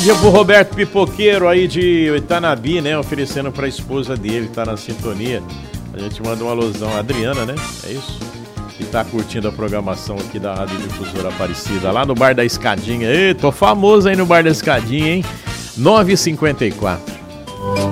dia pro Roberto Pipoqueiro aí de Itanabi, né? Oferecendo pra esposa dele, tá na sintonia. A gente manda um alusão. A Adriana, né? É isso? Que tá curtindo a programação aqui da Rádio Difusora Aparecida, lá no Bar da Escadinha. Ei, tô famoso aí no Bar da Escadinha, hein? 9h54.